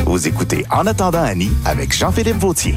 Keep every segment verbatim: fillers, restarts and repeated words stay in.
Vous écoutez En attendant Annie avec Jean-Philippe Vautier.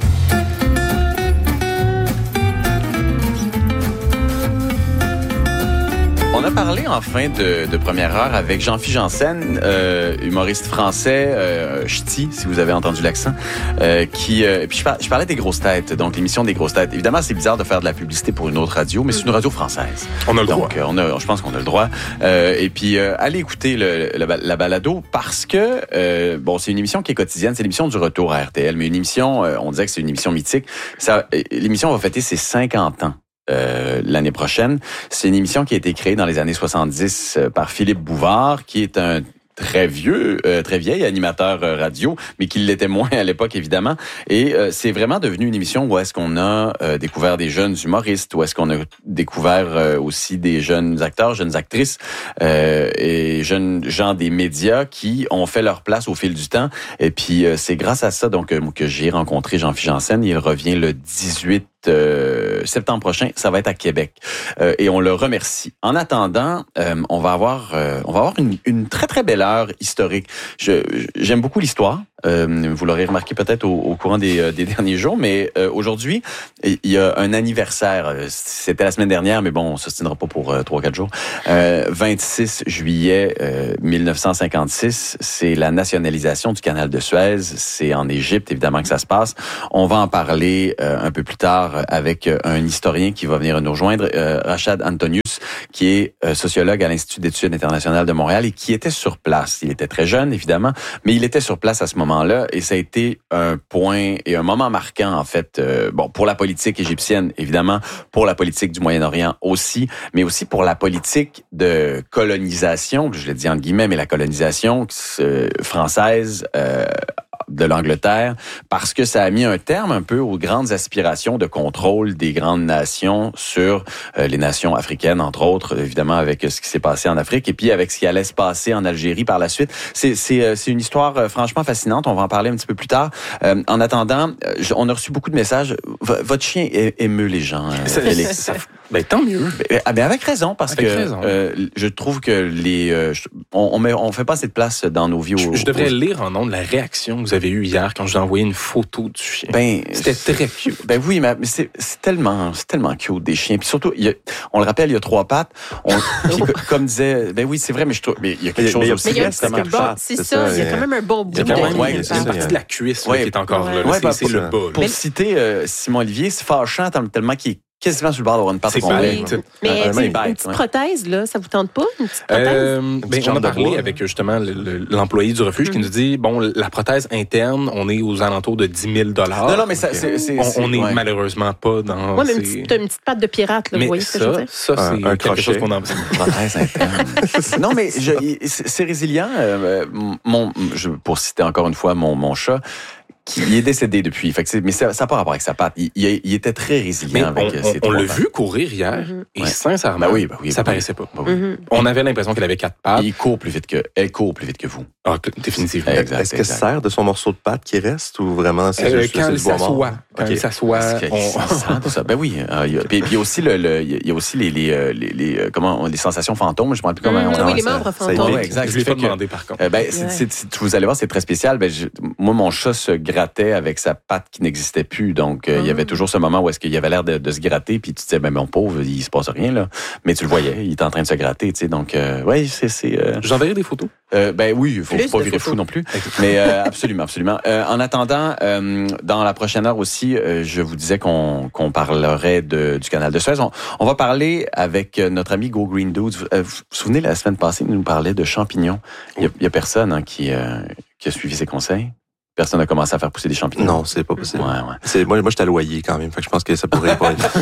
On a parlé en fin de, de première heure avec Jean-Philippe Janssen, euh, humoriste français, euh, ch'ti, si vous avez entendu l'accent, euh, qui, euh, puis je, par, je parlais des grosses têtes, donc l'émission des grosses têtes. Évidemment, c'est bizarre de faire de la publicité pour une autre radio, mais c'est une radio française. On a le donc, droit. Euh, on a, je pense qu'on a le droit. Euh, et puis, euh, allez écouter le, le, la balado parce que, euh, bon, c'est une émission qui est quotidienne, c'est l'émission du retour à R T L, mais une émission, euh, on disait que c'est une émission mythique. Ça, l'émission va fêter ses cinquante ans. Euh, l'année prochaine. C'est une émission qui a été créée dans les années soixante-dix euh, par Philippe Bouvard, qui est un très vieux, euh, très vieil animateur euh, radio, mais qui l'était moins à l'époque, évidemment. Et euh, c'est vraiment devenu une émission où est-ce qu'on a euh, découvert des jeunes humoristes, où est-ce qu'on a découvert euh, aussi des jeunes acteurs, jeunes actrices euh, et jeunes gens des médias qui ont fait leur place au fil du temps. Et puis, euh, c'est grâce à ça donc euh, que j'ai rencontré Jean-Philippe Janssen. Il revient le dix-huit Euh, septembre prochain, ça va être à Québec euh, et on le remercie. En attendant, euh, on va avoir euh, on va avoir une, une très très belle heure historique. Je, j'aime beaucoup l'histoire. Euh, vous l'aurez remarqué peut-être au, au courant des, euh, des derniers jours, mais euh, aujourd'hui, il y a un anniversaire. C'était la semaine dernière, mais bon, on ne s'ostinera pas pour trois quatre jours. Euh, vingt-six juillet euh, dix-neuf cent cinquante-six, c'est la nationalisation du canal de Suez. C'est en Égypte, évidemment, que ça se passe. On va en parler euh, un peu plus tard avec un historien qui va venir nous rejoindre, euh, Rachad Antonius, qui est euh, sociologue à l'Institut d'études internationales de Montréal et qui était sur place. Il était très jeune, évidemment, mais il était sur place à ce moment-là et ça a été un point et un moment marquant, en fait, euh, bon, pour la politique égyptienne, évidemment, pour la politique du Moyen-Orient aussi, mais aussi pour la politique de colonisation, je l'ai dit entre guillemets, mais la colonisation euh, française euh, de l'Angleterre, parce que ça a mis un terme un peu aux grandes aspirations de contrôle des grandes nations sur euh, les nations africaines, entre autres, évidemment, avec ce qui s'est passé en Afrique, et puis avec ce qui allait se passer en Algérie par la suite. C'est, c'est, c'est une histoire euh, franchement fascinante. On va en parler un petit peu plus tard. Euh, en attendant, euh, on a reçu beaucoup de messages. V- votre chien é- émeut les gens, euh, Félix. Ça, ben, tant mieux. Ben, ah, ben avec raison, parce avec que raison. Euh, je trouve que les euh, on, on, met, on fait pas assez de place dans nos vies. Au, je, je devrais au... lire en nom de la réaction que vous avez eue hier quand je vous ai envoyé une photo du chien. Ben, c'était très cute. Ben oui, mais c'est, c'est tellement, c'est tellement cute des chiens. Puis surtout, il y a, on le rappelle, il y a trois pattes. On, puis, comme disait, ben oui, c'est vrai, mais je trouve, mais il y a quelque chose aussi. Mais il y a un petit bon, c'est, c'est ça, ça, il y a quand même un bon bout. Il y a quand même ouais, une, c'est une partie de la cuisse ouais, là, qui est encore ouais. là. Ouais, c'est, ben, c'est pour, le bas. Pour mais... citer euh, Simon Olivier, c'est fâchant tellement qu'il est quasiment sur le bord d'avoir une patte complète. Oui. Mais une, une petite ouais. prothèse, là, ça vous tente pas? Une petite prothèse? Euh, ben, on a parlé bois, avec justement le, le, l'employé du refuge mm-hmm. qui nous dit, bon, la prothèse interne, on est aux alentours de dix mille dollars. Non, non, mais ça, okay. c'est, c'est, on, c'est, on est ouais. malheureusement pas dans... Oui, mais une petite, une petite patte de pirate, là, mais vous voyez ça, ce que je veux dire? Ça, c'est un, un quelque chose qu'on a besoin. Une prothèse interne. Non, mais je, c'est résilient. Euh, mon, je, pour citer encore une fois mon, mon chat, qui est décédé depuis. Fait que c'est, mais ça n'a pas rapport avec sa patte. Il, il, il était très résilient mais avec on, ses on, on l'a pattes. vu courir hier mm-hmm. et ouais. sincèrement, ben oui, ben oui, ça ben paraissait pas. Ben oui. mm-hmm. On avait l'impression qu'elle avait quatre pattes. Et il court plus vite que, elle court plus vite que vous. Ah, définitivement. Exact, Est-ce que ça sert de son morceau de pâte qui reste ou vraiment c'est euh, juste quand c'est il s'assoit, quand okay. il s'assoit, on... sent de ça. Ben oui. Euh, il y a, puis, puis aussi le, le, il y a aussi les, les, les, les comment, les sensations fantômes. Je me rappelle plus comment. Mmh, on, oui, les membres fantômes. Ouais, exact. Je l'ai pas demandé par contre. Euh, ben, c'est, c'est, c'est, vous allez voir, c'est très spécial. Ben, je, moi, mon chat se grattait avec sa patte qui n'existait plus. Donc, euh, mmh. il y avait toujours ce moment où est-ce qu'il avait l'air de, de se gratter, puis tu te disais, ben mon pauvre, il se passe rien là. Mais tu le voyais, il était en train de se gratter, tu sais. Donc, euh, ouais, c'est, c'est. Euh... J'enverrai des photos. Euh, ben oui, il faut pas virer fou non plus. Mais euh, absolument, absolument. Euh, en attendant, euh, dans la prochaine heure aussi, euh, je vous disais qu'on, qu'on parlerait de, du canal de Suez. On, on va parler avec notre ami Go Green Dudes. Vous euh, vous, vous souvenez, la semaine passée, il nous parlait de champignons. Il y a, il y a personne hein, qui, euh, qui a suivi ses conseils. Personne n'a commencé à faire pousser des champignons. Non, c'est pas possible. Ouais, ouais. C'est, moi, moi, j'étais à Loyer quand même. Fait que je pense que ça pourrait pas être.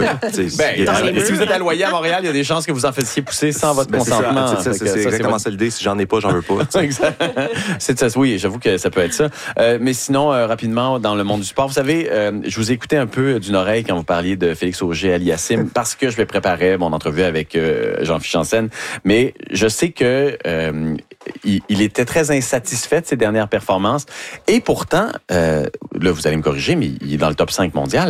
ben, a... si vous êtes à Loyer à Montréal, il y a des chances que vous en fassiez pousser sans votre ben, consentement. C'est, ça, c'est, c'est, c'est exactement ça l'idée. Si j'en ai pas, j'en veux pas. Exact. C'est ça. Oui, j'avoue que ça peut être ça. Euh, mais sinon, euh, rapidement, dans le monde du sport, vous savez, euh, je vous ai écouté un peu d'une oreille quand vous parliez de Félix Auger-Aliassime parce que je vais préparer mon entrevue avec euh, Jean-Philippe Janssen. Mais je sais que euh, il, il était très insatisfait de ses dernières performances. Et pourtant, euh, là, vous allez me corriger, mais il est dans le top cinq mondial, là.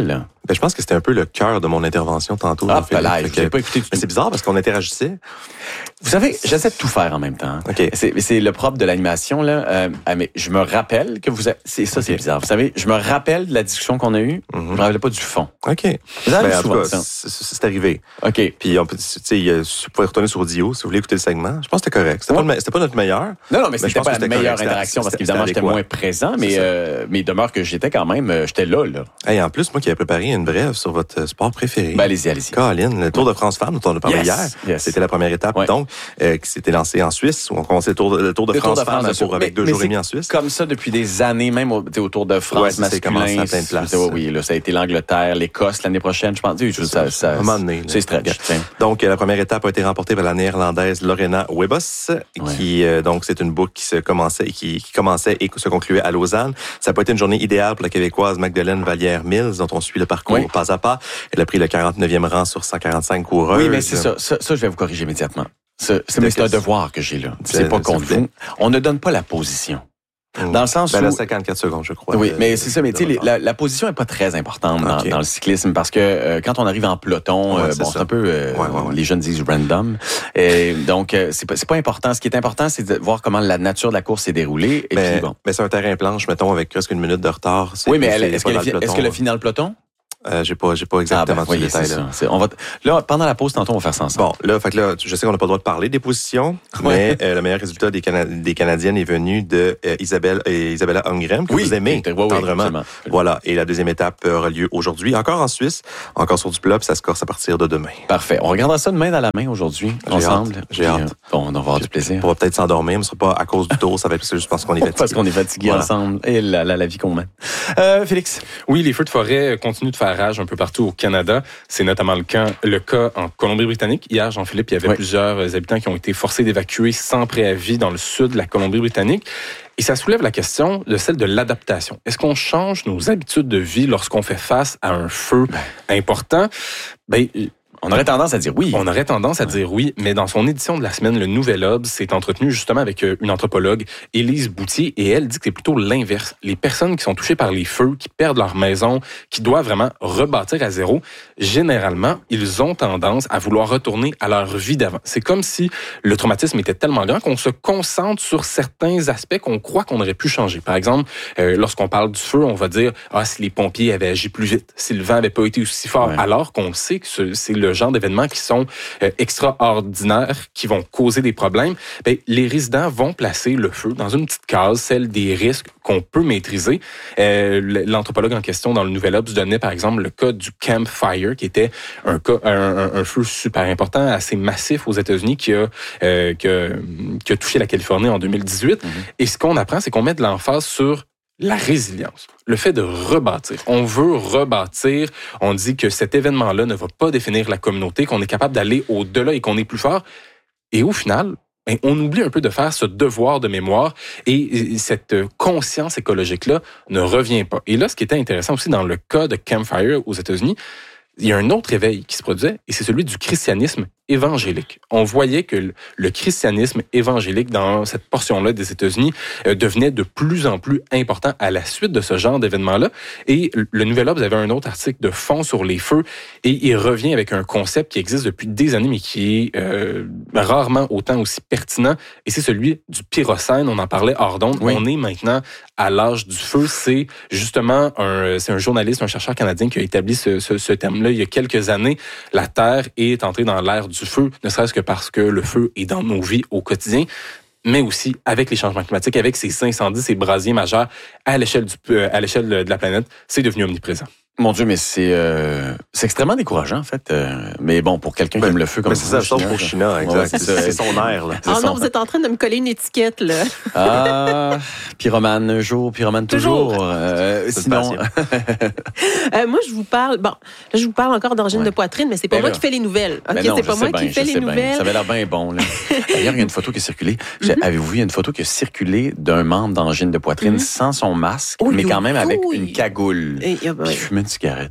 Ben, je pense que c'était un peu le cœur de mon intervention tantôt. Ah, Philippe. pas live, Fait que- j'ai pas écouté du Mais tout. c'est bizarre parce qu'on interagissait. Vous savez, j'essaie de tout faire en même temps. OK. C'est, c'est le propre de l'animation, là. Euh, ah, mais je me rappelle que vous avez... C'est ça, c'est OK. bizarre. Vous savez, je me rappelle de la discussion qu'on a eue. Mhm. Je me rappelle pas du fond. OK. Vous avez Ben, en souvent tout cas, ça. c'est, c'est c'est arrivé. OK. Puis, on peut, tu sais, il y a- vous pouvez retourner sur Audio si vous voulez écouter le segment. Je pense que c'était correct. C'était, Ouais. pas, le me- c'était pas notre meilleur. Non, non, mais Mais c'était je pense pas que la c'était meilleure correct. interaction parce C'était- qu'évidemment, c'était j'étais adéquat. moins présent, mais, C'est ça. euh, mais il demeure que j'étais quand même... euh, J'étais là, là. Hey, en plus, moi qui ai préparé une brève sur votre sport préféré. Ben, allez-y, allez-y. Colin, le Tour de France Femmes dont on a parlé Yes, hier, yes. c'était la première étape, Ouais. donc, euh, qui s'était lancée en Suisse, où on commençait le Tour de, le tour de Le France Tour de France, Femmes bien sûr. pour, avec Mais- deux mais jours et c'est demi en Suisse. Comme ça depuis des années, même au, t'sais, au Tour de France Ouais, ça, c'est masculin. commencé à plein de places. c'est- Oui, là, ça a été l'Angleterre, l'Écosse l'année prochaine, je pense. Tu sais, Ça, ça, À un moment donné, là. c'est stretch. tiens. Donc, euh, la première étape a été remportée par la néerlandaise Lorena Wiebes, Ouais. qui, euh, donc, c'est une boucle qui se commençait, qui, qui commençait et se concluait à Lausanne. Ça n'a pas été une journée idéale pour la Québécoise Magdalene Vallière-Mills, dont on suit le parcours Oui. pas à pas. Elle a pris le quarante-neuvième rang sur cent quarante-cinq coureuses. Oui, mais c'est ça. ça. Ça, je vais vous corriger immédiatement. Ça, c'est, mais c'est un devoir que j'ai là. C'est Euh, pas s'il contre vous plaît. vous. On ne donne pas la position. Mm. Dans le sens Ben, elle a où... cinquante-quatre secondes, je crois. Oui, de- mais c'est ça. Mais tu sais, de les- retard. la, la position est pas très importante dans, Ok. dans le cyclisme parce que euh, quand on arrive en peloton, Ouais, euh, c'est bon, ça. c'est un peu, euh, Ouais, ouais, ouais. les jeunes disent random. Et donc, euh, c'est pas, c'est pas important. Ce qui est important, c'est de voir comment la nature de la course s'est déroulée. Et Mais, puis bon. mais c'est un terrain planche, mettons, avec presque une minute de retard. C'est- Oui, mais c'est- elle- c'est est-ce pas qu'elle dans le est, est-ce peloton. qu'elle a fini dans le peloton? Euh, j'ai pas, j'ai pas Ah, exactement ben, tous les voyez, c'est détails, là. ça. C'est- on va t- là, pendant la pause, tantôt, on va faire ça ensemble. Bon, là, fait que là, je sais qu'on n'a pas le droit de parler des positions, mais euh, le meilleur résultat des, Cana- des Canadiennes est venu de euh, Isabelle et Isabella Hungrem, que Oui, vous aimez oui, oui, tendrement. absolument. Voilà. Et la deuxième étape aura lieu aujourd'hui, encore en Suisse, encore sur du plat, puis ça se corse à partir de demain. Parfait. On regardera ça de main dans la main aujourd'hui, J'ai ensemble. hâte, j'ai Puis, hâte. euh, Bon, on va avoir du plaisir. On va peut-être s'endormir, mais ce sera pas à cause du tour, ça va être juste parce qu'on est fatigué. Parce qu'on est fatigués Voilà. ensemble. Et la, la, la vie qu'on mène. Euh, Félix. Oui, les feux de forêt continuent de faire rage un peu partout au Canada. C'est notamment le cas, le cas en Colombie-Britannique. Hier, Jean-Philippe, il y avait Oui. plusieurs habitants qui ont été forcés d'évacuer sans préavis dans le sud de la Colombie-Britannique. Et ça soulève la question de celle de l'adaptation. Est-ce qu'on change nos habitudes de vie lorsqu'on fait face à un feu important? Ben, On aurait tendance à dire oui. on aurait tendance à dire oui, mais dans son édition de la semaine, le Nouvel Obs s'est entretenu justement avec une anthropologue, Élise Boutier, et elle dit que c'est plutôt l'inverse. Les personnes qui sont touchées par les feux, qui perdent leur maison, qui doivent vraiment rebâtir à zéro, généralement, ils ont tendance à vouloir retourner à leur vie d'avant. C'est comme si le traumatisme était tellement grand qu'on se concentre sur certains aspects qu'on croit qu'on aurait pu changer. Par exemple, euh, lorsqu'on parle du feu, on va dire « Ah, si les pompiers avaient agi plus vite, si le vent avait pas été aussi fort. Ouais. » Alors qu'on sait que ce- c'est le genre d'événements qui sont euh, extraordinaires, qui vont causer des problèmes. Bien, les résidents vont placer le feu dans une petite case, celle des risques qu'on peut maîtriser. Euh, l'anthropologue en question dans le Nouvel Obs donnait par exemple le cas du Camp Fire, qui était un, cas, un, un, un feu super important, assez massif aux États-Unis, qui a, euh, qui a, qui a touché la Californie en deux mille dix-huit. Mm-hmm. Et ce qu'on apprend, c'est qu'on met de l'emphase sur la résilience, le fait de rebâtir. On veut rebâtir. On dit que cet événement-là ne va pas définir la communauté, qu'on est capable d'aller au-delà et qu'on est plus fort. Et au final, ben, on oublie un peu de faire ce devoir de mémoire et cette conscience écologique-là ne revient pas. Et là, ce qui était intéressant aussi dans le cas de Camp Fire aux États-Unis, il y a un autre éveil qui se produisait et c'est celui du christianisme évangélique. On voyait que le christianisme évangélique dans cette portion-là des États-Unis euh, devenait de plus en plus important à la suite de ce genre d'événement-là. Et le Nouvel Obs avait un autre article de fond sur les feux et il revient avec un concept qui existe depuis des années mais qui est euh, rarement autant aussi pertinent et c'est celui du pyrocène. On en parlait hors d'onde. Oui. On est maintenant à l'âge du feu. C'est justement un, c'est un journaliste, un chercheur canadien qui a établi ce, ce, ce thème-là il y a quelques années. La Terre est entrée dans l'ère du feu, ne serait-ce que parce que le feu est dans nos vies au quotidien, mais aussi avec les changements climatiques, avec ces incendies, ces brasiers majeurs à l'échelle du, à l'échelle de la planète, c'est devenu omniprésent. Mon Dieu, mais c'est euh, c'est extrêmement décourageant, en fait. Euh, mais bon, pour quelqu'un ben, qui aime le feu comme ça. C'est ça, sauf pour China, exact. Ouais, c'est, c'est, c'est son air, là. Ah oh non, vous êtes en train de me coller une étiquette, là. Ah, pyromane un jour, pyromane toujours. toujours. Euh, sinon... euh, moi, je vous parle... Bon, là, je vous parle encore d'angine ouais. de poitrine, mais c'est pas ben moi là. qui fais les nouvelles. OK, ben non, c'est pas moi bien, qui fais les nouvelles. Bien. Ça avait l'air bien bon, là. D'ailleurs, il y a une photo qui a circulé. Mm-hmm. Avez-vous vu, il y a une photo qui a circulé d'un membre d'angine de poitrine mm-hmm. sans son masque, oh, mais quand même avec oui. une cagoule. Et, ouais. Puis il fumait une cigarette.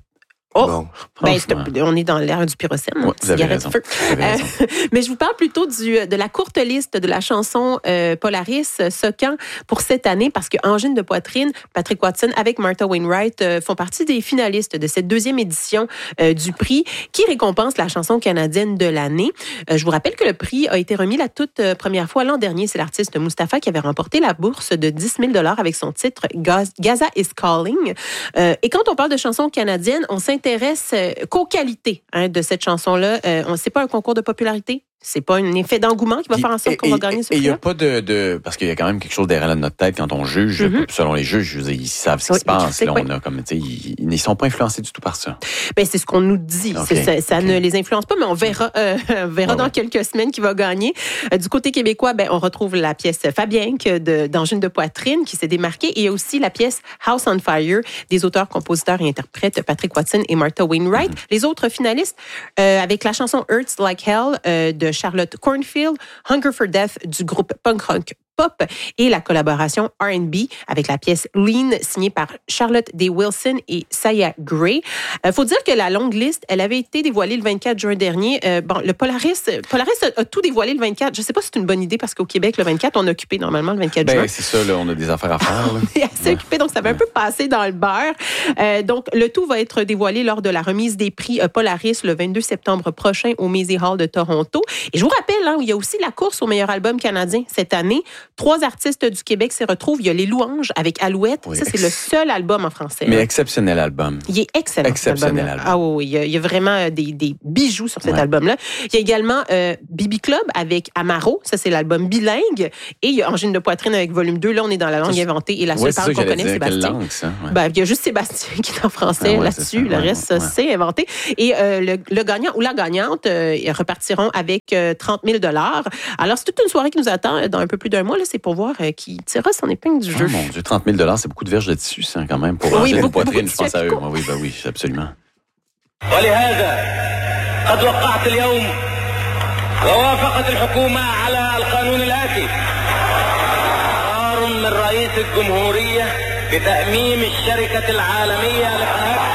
Oh, bon, ben, on est dans l'ère du pyrocène, ouais, cigarette feu. Euh, mais je vous parle plutôt du, de la courte liste de la chanson euh, Polaris, Socan, pour cette année, parce que Angine de poitrine, Patrick Watson avec Martha Wainwright euh, font partie des finalistes de cette deuxième édition euh, du prix qui récompense la chanson canadienne de l'année. Euh, je vous rappelle que le prix a été remis la toute première fois l'an dernier. C'est l'artiste Mustapha qui avait remporté la bourse de dix mille dollars avec son titre Gaza is Calling. Euh, et quand on parle de chansons canadiennes, on s'intéresse intéresse qu'aux qualités hein, de cette chanson-là. Euh, on, c'est pas un concours de popularité. C'est pas un effet d'engouement qui va faire en sorte qu'on va gagner ce prix. Et il n'y a pas de, de... Parce qu'il y a quand même quelque chose derrière notre tête quand on juge. Mm-hmm. Selon les juges, je veux dire, ils savent ce qui oui, se passe. Là, on a comme, ils ne sont pas influencés du tout par ça. Ben, c'est ce qu'on nous dit. Okay. C'est, ça ça okay. ne les influence pas, mais on verra, euh, verra ah, dans ouais. quelques semaines qui va gagner. Euh, du côté québécois, ben, on retrouve la pièce Fabienque de, d'Angine de poitrine qui s'est démarquée. Et il y a aussi la pièce House on Fire des auteurs, compositeurs et interprètes Patrick Watson et Martha Wainwright. Mm-hmm. Les autres finalistes, euh, avec la chanson Hurts Like Hell euh, de Charlotte Cornfield, Hunger for Death du groupe punk rock Pop et la collaboration R and B avec la pièce Lean signée par Charlotte Day Wilson et Saya Gray. Il euh, faut dire que la longue liste, elle avait été dévoilée le vingt-quatre juin dernier. Euh, bon, le Polaris, Polaris a, a tout dévoilé le vingt-quatre. Je ne sais pas si c'est une bonne idée parce qu'au Québec, le vingt-quatre, on est occupé normalement le vingt-quatre ben, juin. C'est ça, là, on a des affaires à faire. on est assez ouais. occupé, donc ça va ouais. un peu passer dans le beurre. Euh, donc, le tout va être dévoilé lors de la remise des prix Polaris le vingt-deux septembre prochain au Maisy Hall de Toronto. Et je vous rappelle, hein, il y a aussi la course au meilleur album canadien cette année. Trois artistes du Québec s'y retrouvent. Il y a Les Louanges avec Alouette. Oui, ça, c'est ex... le seul album en français. Mais là. exceptionnel album. Il est excellent. Exceptionnel album. Ah oui, il y a, il y a vraiment des, des bijoux sur cet ouais. album-là. Il y a également euh, Bibi Club avec Amaro. Ça, c'est l'album bilingue. Et il y a Angine de poitrine avec volume deux. Là, on est dans la langue ça, inventée. Et la seule ouais, parole qu'on connaît, c'est Sébastien. Langue, ça? Ouais. Ben, il y a juste Sébastien qui est en français ah ouais, là-dessus. Le ouais, reste, ouais. c'est inventé. Et euh, le, le gagnant ou la gagnante euh, ils repartiront avec euh, trente mille dollars. Alors, c'est toute une soirée qui nous attend dans un peu plus d'un mois. Là, c'est pour voir euh, qui tirera son épingle du jeu. Oh mon Dieu, trente mille dollars, c'est beaucoup de verges de tissu, ça, quand même, pour ranger oui, une poitrine, je pense à eux. Oui, ben oui, absolument. ولهذا قد وقعت اليوم ووافقت الحكومة على القانون الآتي قرار من رئيس الجمهورية بتأميم الشركة العالمية لقناة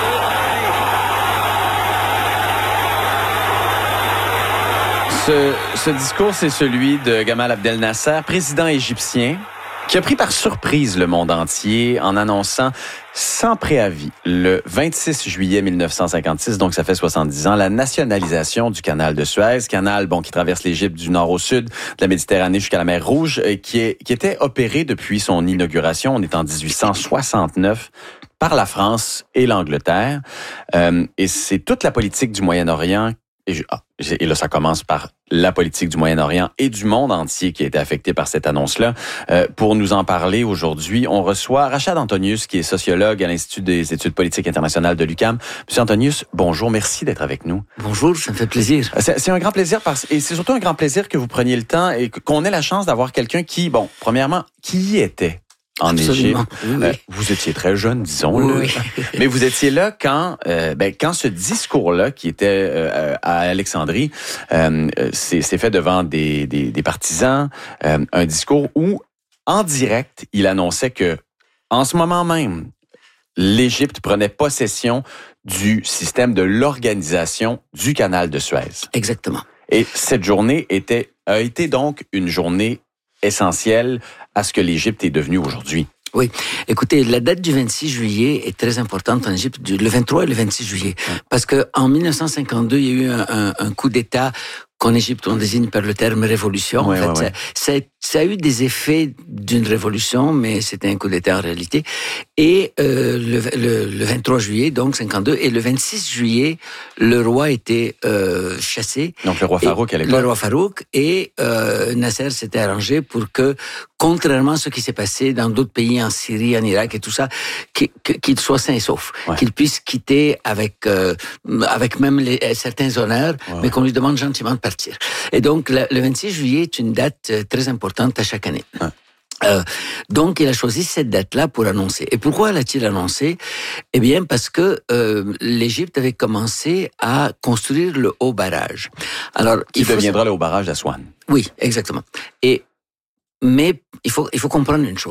Ce, ce discours, c'est celui de Gamal Abdel Nasser, président égyptien, qui a pris par surprise le monde entier en annonçant sans préavis le vingt-six juillet mille neuf cent cinquante-six, donc ça fait soixante-dix ans, la nationalisation du canal de Suez, canal bon qui traverse l'Égypte du nord au sud, de la Méditerranée jusqu'à la mer Rouge, qui, est, qui était opéré depuis son inauguration, on est en dix-huit cent soixante-neuf, par la France et l'Angleterre. Euh, et c'est toute la politique du Moyen-Orient. Et, je, ah, et là, ça commence par la politique du Moyen-Orient et du monde entier qui a été affecté par cette annonce-là. Euh, pour nous en parler aujourd'hui, on reçoit Rachad Antonius, qui est sociologue à l'Institut des études politiques internationales de l'U Q A M. Monsieur Antonius, bonjour, merci d'être avec nous. Bonjour, ça me fait plaisir. C'est, c'est un grand plaisir, parce, et c'est surtout un grand plaisir que vous preniez le temps et qu'on ait la chance d'avoir quelqu'un qui, bon, premièrement, qui y était en Égypte. Oui, oui. Euh, vous étiez très jeune, disons-le. Oui, oui. Mais vous étiez là quand, euh, ben, quand ce discours-là, qui était euh, à Alexandrie, euh, s'est, s'est fait devant des, des, des partisans, euh, un discours où, en direct, il annonçait que, en ce moment même, l'Égypte prenait possession du système de l'organisation du canal de Suez. Exactement. Et cette journée était, a été donc une journée essentielle à ce que l'Égypte est devenue aujourd'hui. Oui. Écoutez, la date du vingt-six juillet est très importante en Égypte, le vingt-trois et le vingt-six juillet. Parce que en mille neuf cent cinquante-deux, il y a eu un, un, un coup d'État qu'en Égypte, on désigne par le terme révolution. Ouais, en fait, ouais, ouais. Ça, ça, ça a eu des effets d'une révolution, mais c'était un coup d'État en réalité. Et euh, le, le, le vingt-trois juillet, donc cinquante-deux, et le vingt-six juillet, le roi était euh, chassé. Donc le roi Farouk à l'époque. Le roi Farouk, et euh, Nasser s'était arrangé pour que, contrairement à ce qui s'est passé dans d'autres pays, en Syrie, en Irak et tout ça, qu'il soit sain et sauf, ouais. qu'il puisse quitter avec euh, avec même les, certains honneurs, ouais. mais qu'on lui demande gentiment de partir. Et donc, le, le vingt-six juillet est une date très importante à chaque année. Ouais. Euh, donc, il a choisi cette date-là pour annoncer. Et pourquoi l'a-t-il annoncé? Eh bien, parce que euh, l'Égypte avait commencé à construire le haut barrage. Alors, qui il deviendra faut... le haut barrage d'Aswan. Oui, exactement. Et mais il faut il faut comprendre une chose.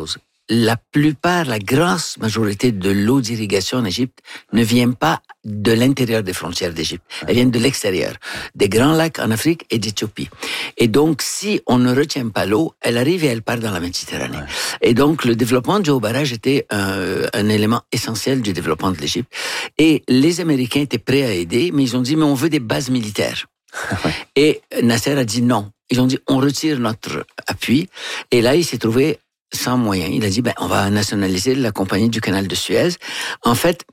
la plupart, la grosse majorité de l'eau d'irrigation en Égypte ne vient pas de l'intérieur des frontières d'Égypte. Elle vient de l'extérieur, des grands lacs en Afrique et d'Éthiopie. Et donc, si on ne retient pas l'eau, elle arrive et elle part dans la Méditerranée. Ouais. Et donc, le développement du haut barrage était un, un élément essentiel du développement de l'Égypte. Et les Américains étaient prêts à aider, mais ils ont dit, mais on veut des bases militaires. Ouais. Et Nasser a dit non. Ils ont dit, on retire notre appui. Et là, il s'est trouvé sans moyens. Il a dit, ben, on va nationaliser la compagnie du canal de Suez. En fait,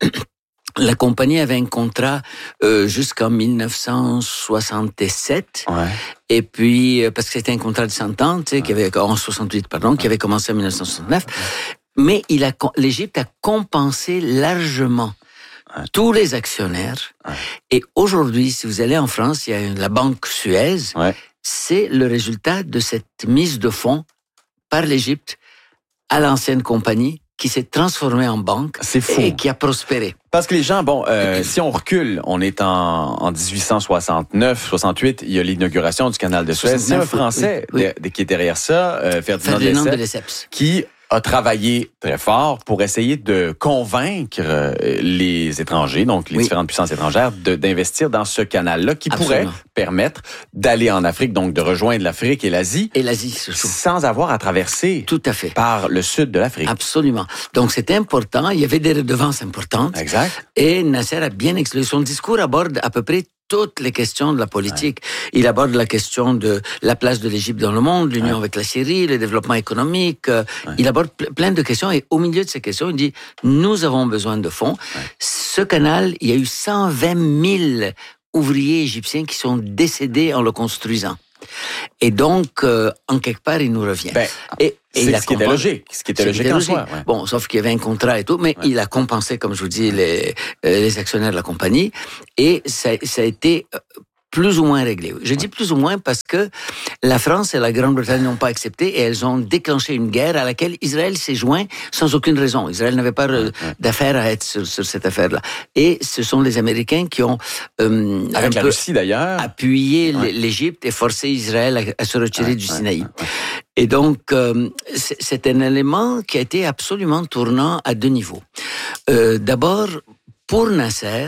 la compagnie avait un contrat euh, jusqu'en dix-neuf cent soixante-sept. Ouais. Et puis, parce que c'était un contrat de cent ans, tu sais, ouais. qui avait, en soixante-huit, pardon, ouais. qui avait commencé en dix-neuf cent soixante-neuf. Ouais. Mais il a, l'Égypte a compensé largement ouais. tous les actionnaires. Ouais. Et aujourd'hui, si vous allez en France, il y a la banque Suez. Ouais. C'est le résultat de cette mise de fonds par l'Égypte à l'ancienne compagnie qui s'est transformée en banque et qui a prospéré. Parce que les gens, bon, euh, si on recule, on est en, en dix-huit cent soixante-neuf, soixante-huit, il y a l'inauguration du canal de Suez. C'est un Français oui, oui. De, de, qui est derrière ça, euh, Ferdinand, Ferdinand de Lesseps, qui a travaillé très fort pour essayer de convaincre les étrangers, donc les oui. différentes puissances étrangères, de, d'investir dans ce canal-là qui Absolument. pourrait permettre d'aller en Afrique, donc de rejoindre l'Afrique et l'Asie. Et l'Asie, surtout. Sans avoir à traverser Tout à fait. par le sud de l'Afrique. Absolument. Donc c'était important, il y avait des redevances importantes. Exact. Et Nasser a bien expliqué. Son discours aborde à peu près toutes les questions de la politique. Ouais. Il aborde la question de la place de l'Égypte dans le monde, l'union ouais. avec la Syrie, le développement économique. Ouais. Il aborde plein de questions et au milieu de ces questions, il dit « Nous avons besoin de fonds. Ouais. » Ce canal, il y a eu cent vingt mille ouvriers égyptiens qui sont décédés en le construisant. Et donc, euh, en quelque part, il nous revient. Ben, et, et c'est il a ce qui était logique. Ce qui était logique en soi. Ouais. Bon, sauf qu'il y avait un contrat et tout, mais ouais. il a compensé, comme je vous dis, les, les actionnaires de la compagnie. Et ça, ça a été plus ou moins réglé. Je dis plus ou moins parce que la France et la Grande-Bretagne n'ont pas accepté et elles ont déclenché une guerre à laquelle Israël s'est joint sans aucune raison. Israël n'avait pas ouais. d'affaire à être sur, sur cette affaire-là. Et ce sont les Américains qui ont euh, Avec la Russie d'ailleurs appuyé ouais. l'Égypte et forcé Israël à, à se retirer ouais, du ouais, Sinaï. Ouais, ouais. Et donc, euh, c'est, c'est un élément qui a été absolument tournant à deux niveaux. Euh, d'abord, pour Nasser,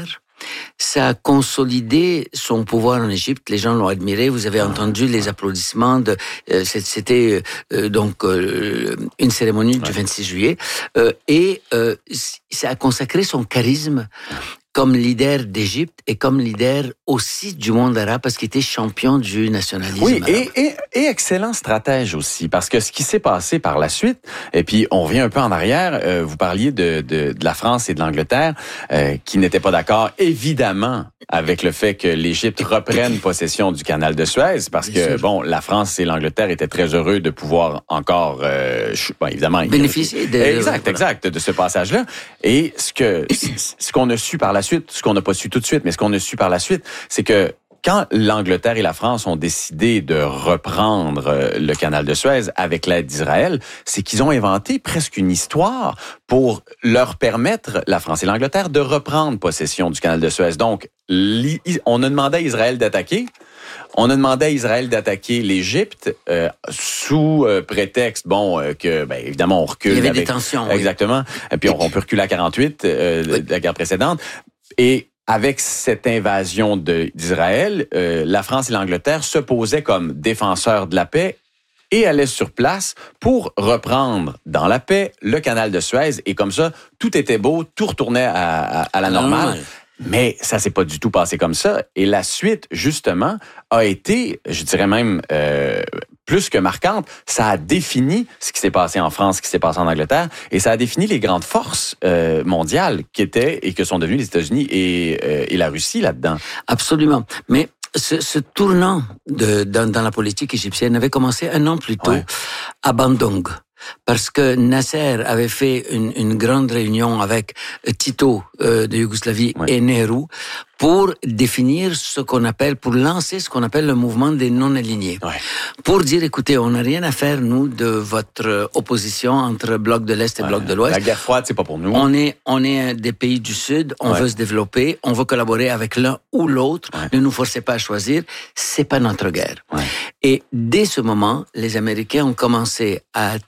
ça a consolidé son pouvoir en Égypte. Les gens l'ont admiré. Vous avez entendu les applaudissements. De, euh, c'était euh, donc euh, une cérémonie du vingt-six juillet. Euh, et euh, ça a consacré son charisme comme leader d'Égypte et comme leader aussi du monde arabe parce qu'il était champion du nationalisme oui, arabe. Et, et, et excellent stratège aussi, parce que ce qui s'est passé par la suite, et puis on revient un peu en arrière, euh, vous parliez de, de, de la France et de l'Angleterre euh, qui n'étaient pas d'accord, évidemment, avec le fait que l'Égypte reprenne possession du canal de Suez, parce Bien que, sûr. bon, la France et l'Angleterre étaient très heureux de pouvoir encore, euh, bon, évidemment... bénéficier de... Exact, voilà. exact, de ce passage-là. Et ce que ce qu'on a su par la suite, ce qu'on n'a pas su tout de suite, mais ce qu'on a su par la suite, c'est que quand l'Angleterre et la France ont décidé de reprendre le canal de Suez avec l'aide d'Israël, c'est qu'ils ont inventé presque une histoire pour leur permettre, la France et l'Angleterre, de reprendre possession du canal de Suez. Donc, on a demandé à Israël d'attaquer. On a demandé à Israël d'attaquer l'Égypte euh, sous euh, prétexte, bon, euh, que, ben, évidemment, on recule. Il y avait avec, des tensions. Exactement. Oui. Et puis, on, on peut reculer à quarante-huit, euh, oui. de la guerre précédente. Et avec cette invasion de, d'Israël, euh, la France et l'Angleterre se posaient comme défenseurs de la paix et allaient sur place pour reprendre dans la paix le canal de Suez. Et comme ça, tout était beau, tout retournait à, à, à la normale. Ah, mais ça s'est pas du tout passé comme ça. Et la suite, justement, a été, je dirais même, euh, plus que marquante. Ça a défini ce qui s'est passé en France, ce qui s'est passé en Angleterre, et ça a défini les grandes forces euh, mondiales qui étaient et que sont devenues les États-Unis et, euh, et la Russie là-dedans. Absolument. Mais ce, ce tournant de, dans, dans la politique égyptienne avait commencé un an plus tôt ouais. à Bandung. Parce que Nasser avait fait une, une grande réunion avec Tito euh, de Yougoslavie oui. et Nehru pour définir ce qu'on appelle, pour lancer ce qu'on appelle le mouvement des non-alignés. Oui. Pour dire, écoutez, on n'a rien à faire, nous, de votre opposition entre bloc de l'Est et ouais. bloc de l'Ouest. La guerre froide, c'est pas pour nous. On est, on est des pays du Sud, on ouais. veut se développer, on veut collaborer avec l'un ou l'autre, ouais. ne nous forcez pas à choisir, c'est pas notre guerre. Ouais. Et dès ce moment, les Américains ont commencé à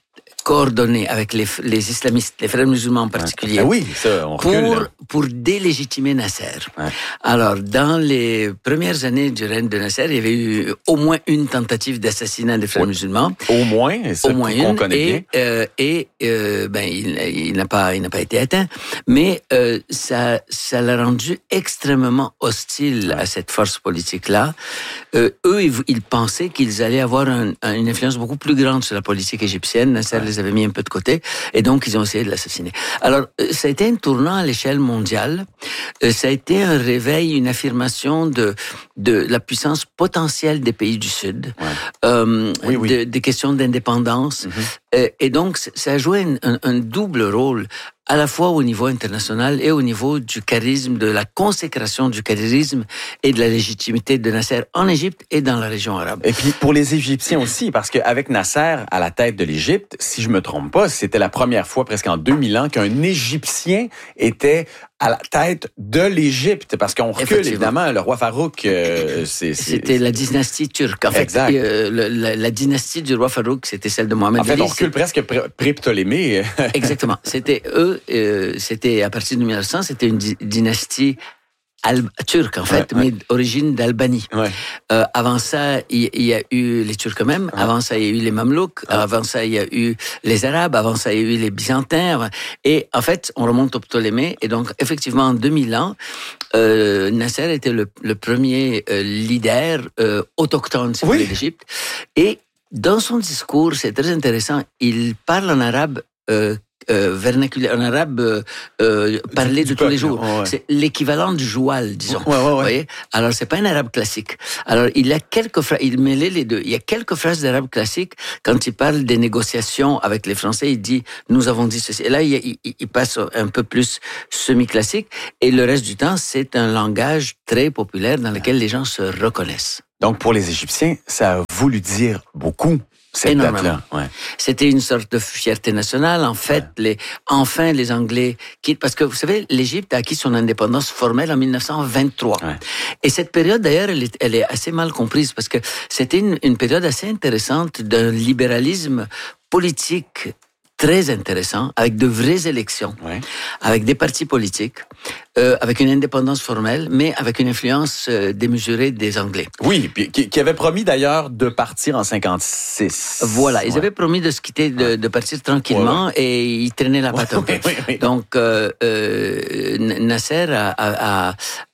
coordonné avec les, les islamistes, les frères musulmans en particulier. Ouais. Ah oui, ça, on recule. Pour, pour délégitimer Nasser. Ouais. Alors, dans les premières années du règne de Nasser, il y avait eu au moins une tentative d'assassinat des frères ouais. musulmans. Au moins, ça au moins qu'on une, connaît et, bien. Euh, et euh, ben, il, il n'a pas, il n'a pas été atteint, mais euh, ça, ça l'a rendu extrêmement hostile ouais. à cette force politique-là. Euh, eux, ils, ils pensaient qu'ils allaient avoir un, une influence beaucoup plus grande sur la politique égyptienne. Nasser ouais. les avait mis un peu de côté, et donc ils ont essayé de l'assassiner. Alors, ça a été un tournant à l'échelle mondiale. Ça a été un réveil, une affirmation de, de la puissance potentielle des pays du Sud, ouais. euh, oui, oui. De, des questions d'indépendance. Mm-hmm. Et donc, ça a joué un, un, un double rôle, à la fois au niveau international et au niveau du charisme, de la consécration du charisme et de la légitimité de Nasser en Égypte et dans la région arabe. Et puis pour les Égyptiens aussi, parce qu'avec Nasser à la tête de l'Égypte, si je me trompe pas, c'était la première fois presque en deux mille ans qu'un Égyptien était à la tête de l'Égypte, parce qu'on recule évidemment, le roi Farouk, euh, c'est, c'est... c'était la dynastie turque. En exact. fait, euh, la, la, la dynastie du roi Farouk, c'était celle de Mohamed Ali. En fait, Ali, on recule presque pré-Ptolémée. Exactement. C'était eux, euh, c'était à partir de mille neuf cents, c'était une di- dynastie Al- turc en fait, ouais, ouais. mais d'origine d'Albanie. Ouais. Euh, avant ça, il, il y a eu les Turcs eux-mêmes. Ouais. Avant ça, il y a eu les Mamelouks. Ouais. Avant ça, il y a eu les Arabes. Avant ça, il y a eu les Byzantins. Et en fait, on remonte au Ptolémée. Et donc, effectivement, en deux mille ans, euh, Nasser était le, le premier euh, leader euh, autochtone, si vous voulez, d'Égypte. Et dans son discours, c'est très intéressant. Il parle en arabe. Euh, Euh, vernaculaire, en arabe, euh, euh, parlé de tous peuple, les jours. Oh, ouais. C'est l'équivalent du joual, disons. Ouais, ouais, ouais. Vous voyez? Alors, c'est pas un arabe classique. Alors, il y a quelques phrases, il mêlait les deux. Il y a quelques phrases d'arabe classique. Quand il parle des négociations avec les Français, il dit, nous avons dit ceci. Et là, il, il, il passe un peu plus semi-classique. Et le reste du temps, c'est un langage très populaire dans lequel les gens se reconnaissent. Donc, pour les Égyptiens, ça a voulu dire beaucoup. Cette date-là, ouais. C'était une sorte de fierté nationale. En fait, ouais. les, enfin, les Anglais quittent. Parce que, vous savez, l'Égypte a acquis son indépendance formelle en mille neuf cent vingt-trois. Ouais. Et cette période, d'ailleurs, elle est, elle est assez mal comprise parce que c'était une, une période assez intéressante d'un libéralisme politique très intéressant, avec de vraies élections, ouais. avec des partis politiques, euh, avec une indépendance formelle, mais avec une influence euh, démesurée des Anglais. Oui, puis qui, qui avait promis d'ailleurs de partir en cinquante-six. Voilà, ils ouais. avaient promis de se quitter, de, de partir tranquillement, ouais, ouais. et ils traînaient la patte un peu. Oui, oui. Donc, euh, euh, Nasser a, a, a,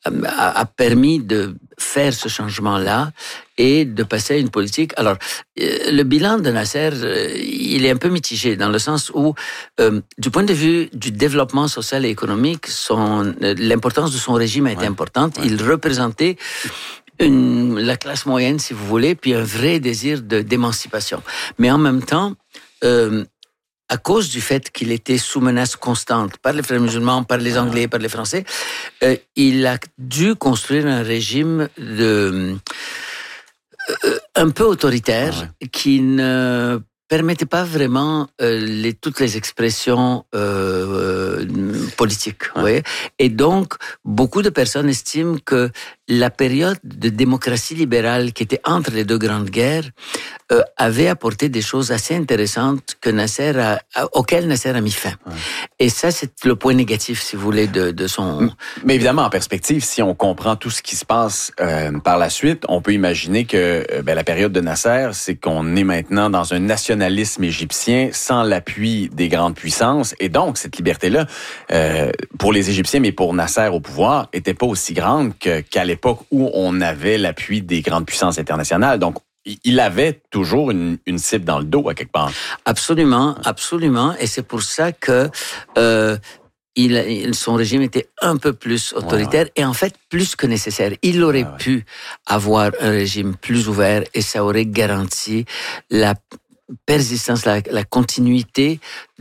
a permis de faire ce changement-là et de passer à une politique. Alors, euh, le bilan de Nasser, euh, il est un peu mitigé dans le sens où, euh, du point de vue du développement social et économique, son, euh, l'importance de son régime a été ouais. importante. Ouais. Il représentait une, la classe moyenne, si vous voulez, puis un vrai désir de, d'émancipation. Mais en même temps, euh, à cause du fait qu'il était sous menace constante par les frères musulmans, par les Anglais, par les Français, euh, il a dû construire un régime de, euh, un peu autoritaire ah ouais. qui ne permettait pas vraiment euh, les, toutes les expressions euh, euh, politiques. Ah. Vous voyez? Et donc, beaucoup de personnes estiment que la période de démocratie libérale qui était entre les deux grandes guerres euh, avait apporté des choses assez intéressantes que Nasser a, a, auxquelles Nasser a mis fin. Ouais. Et ça, c'est le point négatif, si vous voulez, de, de son... Mais évidemment, en perspective, si on comprend tout ce qui se passe euh, par la suite, on peut imaginer que euh, ben, la période de Nasser, c'est qu'on est maintenant dans un nationalisme égyptien sans l'appui des grandes puissances. Et donc, cette liberté-là, euh, pour les Égyptiens, mais pour Nasser au pouvoir, était pas aussi grande que, qu'à l'époque où on avait l'appui des grandes puissances internationales. Donc, il avait toujours une, une cible dans le dos, à quelque part. Absolument, absolument. Et c'est pour ça que euh, il, il, son régime était un peu plus autoritaire ouais, ouais. et en fait plus que nécessaire. Il aurait ouais, ouais. pu avoir un régime plus ouvert et ça aurait garanti la persistance, la, la continuité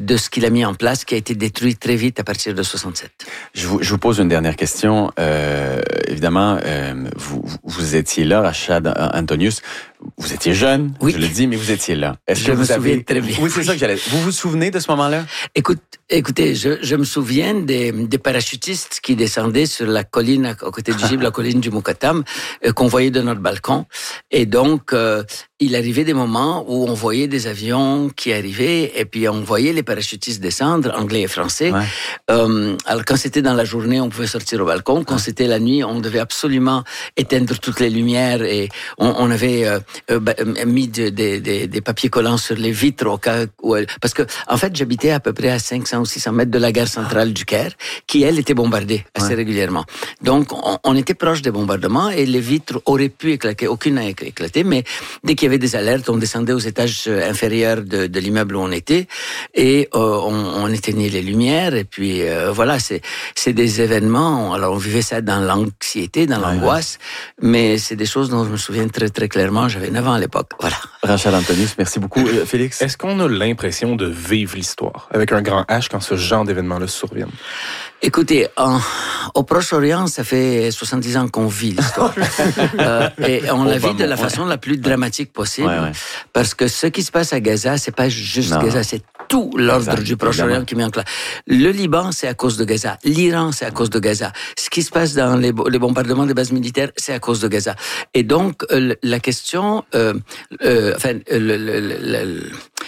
de ce qu'il a mis en place, qui a été détruit très vite à partir de soixante-sept. Je vous, je vous pose une dernière question. Euh, évidemment, euh, vous, vous étiez là, Rachad Antonius. Vous étiez jeune, oui. je le dis, mais vous étiez là. Est-ce je que me vous souviens avez... très bien. Oui, c'est ça que j'allais... Vous vous souvenez de ce moment-là? Écoute, écoutez, je, je me souviens des, des parachutistes qui descendaient sur la colline à côté du Gib, la colline du Moukatam, euh, qu'on voyait de notre balcon. Et donc, euh, il arrivait des moments où on voyait des avions qui arrivaient et puis on voyait les parachutistes descendre, anglais et français. Ouais. Euh, alors, quand c'était dans la journée, on pouvait sortir au balcon. Quand ouais. c'était la nuit, on devait absolument éteindre toutes les lumières et on, on avait euh, euh, mis de, de, de, des papiers collants sur les vitres au cas où... Elle... Parce que, en fait, j'habitais à peu près à cinq cents ou six cents mètres de la gare centrale du Caire, qui, elle, était bombardée assez ouais. régulièrement. Donc, on, on était proche des bombardements et les vitres auraient pu éclater. Aucune n'a éclaté, mais dès qu'il y avait des alertes, on descendait aux étages inférieurs de, de l'immeuble où on était et euh, on, on éteignait les lumières et puis euh, voilà, c'est, c'est des événements. Alors, on vivait ça dans l'anxiété, dans ouais, l'angoisse, ouais. mais c'est des choses dont je me souviens très, très clairement. J'avais neuf ans à l'époque. Voilà. Rachad Antonius, merci beaucoup. Euh, Félix? Est-ce qu'on a l'impression de vivre l'histoire avec un grand H quand ce genre d'événements-là surviennent? Écoutez, en, au Proche-Orient, ça fait soixante-dix ans qu'on vit l'histoire. euh, et on la vit de la façon la plus dramatique possible. Ouais, ouais. Parce que ce qui se passe à Gaza, c'est pas juste non. Gaza, c'est tout l'ordre exact, du Proche-Orient qui met en place. Le Liban, c'est à cause de Gaza. L'Iran, c'est à cause de Gaza. Ce qui se passe dans les, les bombardements des bases militaires, c'est à cause de Gaza. Et donc, euh, la question, euh, euh, enfin, le, le, le, le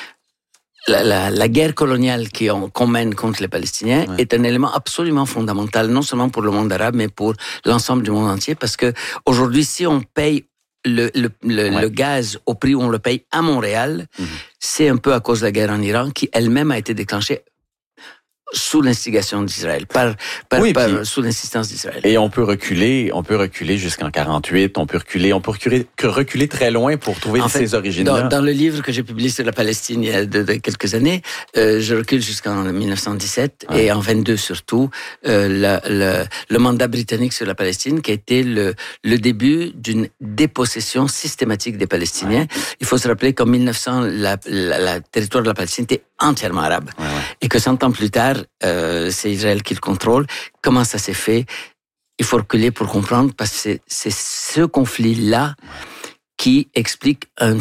La, la, la guerre coloniale qu'on, qu'on mène contre les Palestiniens ouais. est un élément absolument fondamental, non seulement pour le monde arabe, mais pour l'ensemble du monde entier, parce que aujourd'hui, si on paye le, le, le, ouais. le gaz au prix où on le paye à Montréal, mmh. c'est un peu à cause de la guerre en Iran, qui elle-même a été déclenchée sous l'instigation d'Israël, par, par, oui, par puis, sous l'insistance d'Israël. Et on peut reculer, on peut reculer jusqu'en quarante-huit, on peut reculer, on peut reculer, reculer très loin pour trouver en ces fait, origines-là. Dans, dans le livre que j'ai publié sur la Palestine il y a de, de quelques années, euh, je recule jusqu'en dix-neuf cent dix-sept ouais. et en vingt-deux surtout, euh, le, le, le mandat britannique sur la Palestine qui a été le, le début d'une dépossession systématique des Palestiniens. Ouais. Il faut se rappeler qu'en mille neuf cents, la, la, la territoire de la Palestine était entièrement arabe ouais, ouais. et que cent ans plus tard, Euh, c'est Israël qui le contrôle. Comment ça s'est fait? Il faut reculer pour comprendre parce que c'est, c'est ce conflit-là qui explique un